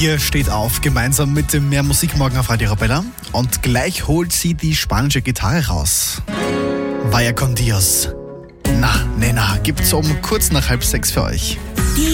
Ihr steht auf, gemeinsam mit dem Mehr Musik morgen auf Radio Arabella. Und gleich holt sie die spanische Gitarre raus. Vaya con Dios. Na, Nena, gibt's um kurz nach 5:30 für euch.